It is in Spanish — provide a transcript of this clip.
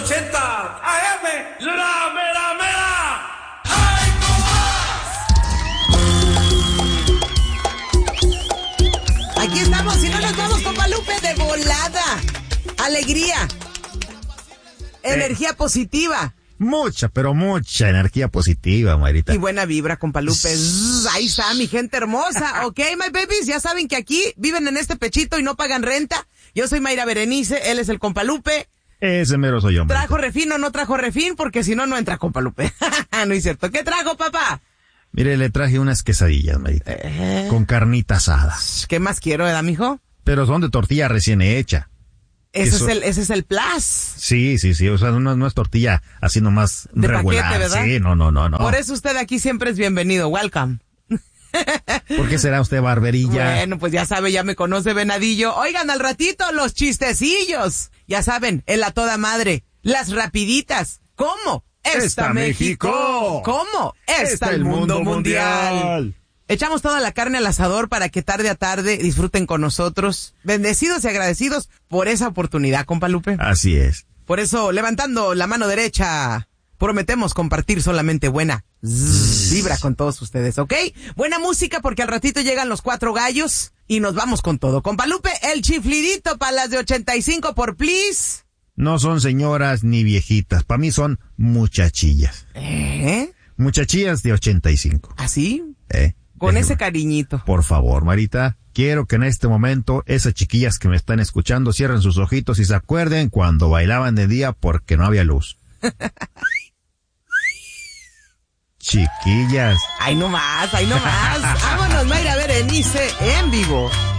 880 AM, la mera mera. ¡Ay, Aquí estamos, y no nos vamos con Guadalupe de volada. Alegría. Energía positiva. Mucha, pero mucha energía positiva, Mayrita. Y buena vibra, compa Lupe. Ahí está, mi gente hermosa. Ok, my babies, ya saben que aquí viven en este pechito y no pagan renta. Yo soy Mayra Berenice, él es el compa Lupe. Ese mero soy yo, Mayrita. ¿Trajo refín o no trajo refín? Porque si no, no entra compa Lupe. No es cierto. ¿Qué trajo, papá? Mire, le traje unas quesadillas, Mayrita. Con carnita asada. ¿Qué más quiero, edad, mijo? Pero son de tortilla recién hecha. Ese es el plus. Sí. O sea, no es tortilla así nomás de regular. Paquete, ¿verdad? Sí, no. Por eso usted aquí siempre es bienvenido. Welcome. ¿Por qué será usted barberilla? Bueno, pues ya sabe, ya me conoce, venadillo. Oigan, al ratito, los chistecillos. Ya saben, en la toda madre. Las rapiditas. ¿Cómo? ¡Está México! ¿Cómo? ¡Está el mundo mundial! Echamos toda la carne al asador para que tarde a tarde disfruten con nosotros. Bendecidos y agradecidos por esa oportunidad, compa Lupe. Así es. Por eso, levantando la mano derecha, prometemos compartir solamente buena vibra con todos ustedes, ¿ok? Buena música porque al ratito llegan los 4 gallos y nos vamos con todo. Compa Lupe, el chiflidito para las de 85 por please. No son señoras ni viejitas, para mí son muchachillas. Muchachillas de 85. ¿Así? Con ese cariñito. Por favor, Marita, quiero que en este momento esas chiquillas que me están escuchando cierren sus ojitos y se acuerden cuando bailaban de día porque no había luz. Chiquillas. Ay, no más. Vámonos, Mayra Berenice, en vivo.